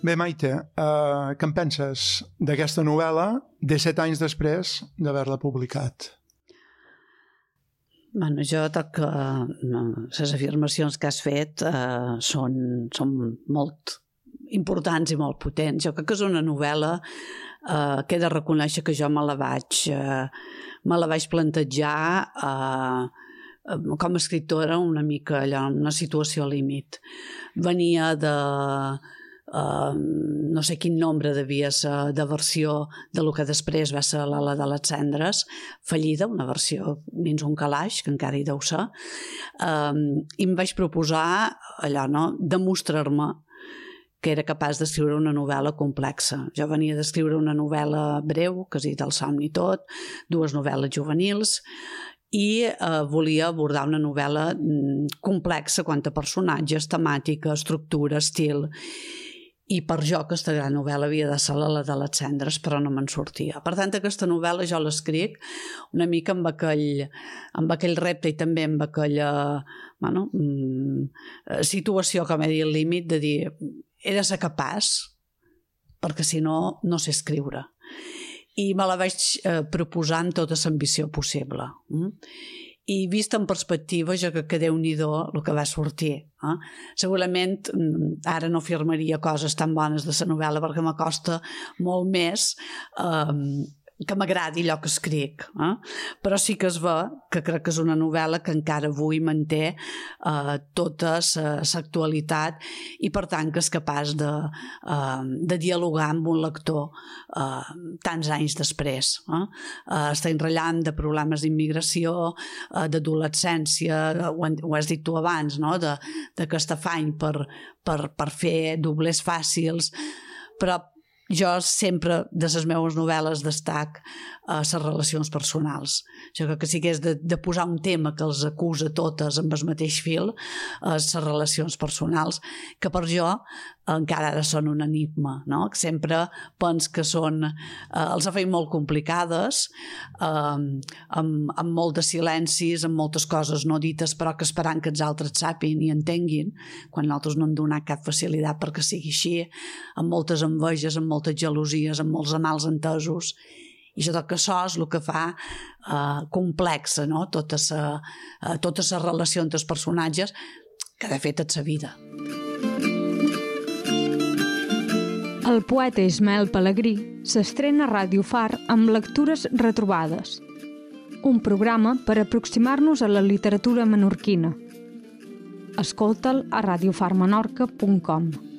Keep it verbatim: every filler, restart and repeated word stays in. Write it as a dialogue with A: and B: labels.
A: Bé, Maite, uh, què en penses d'aquesta novel·la disset anys després d'haver-la publicat?
B: Bueno, jo crec que les afirmacions que has fet uh, són, són molt importants i molt potents. Jo crec que és una novel·la uh, que he de reconèixer que jo me la vaig, uh, me la vaig plantejar uh, com a escriptora una mica allò, en una situació límit. Venia de... Uh, no sé quin nombre devia ser de versió de lo que després va ser l'Ala de les Cendres, fallida, una versió dins un calaix, que encara hi deu ser, uh, i em vaig proposar allò, no?, demostrar-me que era capaç d'escriure una novel·la complexa. Jo venia d'escriure una novel·la breu, quasi del somni tot, dues novel·les juvenils, i eh, volia abordar una novel·la complexa quant a personatges, temàtica, estructura, estil. I per jo aquesta gran novel·la havia de ser la de les Cendres, però no me'n sortia. Per tant, aquesta novel·la jo l'escric una mica amb aquell, amb aquell repte i també amb aquella bueno, situació, com he dit, al límit de dir he de ser capaç, perquè si no, no sé escriure. I me la vaig eh, proposar amb tota l'ambició possible. Mm? I vist en perspectiva, jo crec que Déu-n'hi-do el que va sortir. Eh? Segurament ara no afirmaria coses tan bones de la novel·la perquè m'acosta molt més eh, que m'agradi allò que escric. Eh? Però sí que es ve que crec que és una novel·la que encara avui manté eh, tota l'actualitat i per tant que és capaç de, eh, de dialogar amb un lector eh, tants anys després. Eh? Eh, està enratllant de problemes d'immigració, eh, d'adolescència, ho, ho has dit tu abans, no? de, d'aquest afany per, per, per fer doblers fàcils, però jo sempre, de les meves novel·les, destac a les relacions personals. Jo crec que si hagués de, de posar un tema que els acusa totes amb el mateix fil, les relacions personals, que per jo encara ara són un enigma, no? Que sempre pens que són, eh, els ha fet molt complicades, eh, amb, amb molt de silencis, amb moltes coses no dites, però que esperant que els altres sàpiguen i entenguin, quan nosaltres no hem donat cap facilitat perquè sigui així, amb moltes enveges, amb moltes gelosies, amb molts anals entesos. I jo crec que això és el que fa eh, complexa, no? tota sa, eh, tota la relació entre els personatges, que de fet és la vida.
C: El poeta Ismael Pelegrí s'estrena a Ràdio Far amb Lectures retrobades, un programa per aproximar-nos a la literatura menorquina. Escolta'l a radiofarmenorca punt com.